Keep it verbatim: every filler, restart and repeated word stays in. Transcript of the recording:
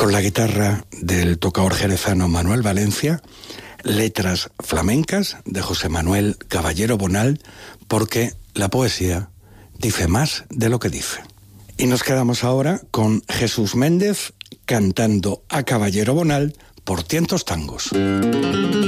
con la guitarra del tocador jerezano Manuel Valencia, letras flamencas de José Manuel Caballero Bonal, porque la poesía dice más de lo que dice. Y nos quedamos ahora con Jesús Méndez cantando a Caballero Bonal por Tientos Tangos.